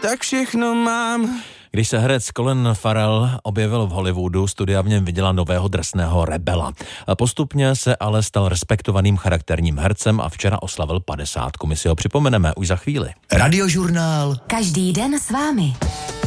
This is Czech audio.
tak všechno mám. Když se herec Colin Farrell objevil v Hollywoodu, studia v něm viděla nového drsného rebela. Postupně se ale stal respektovaným charakterním hercem a včera oslavil 50. My si ho připomeneme už za chvíli. Radiožurnál. Každý den s vámi.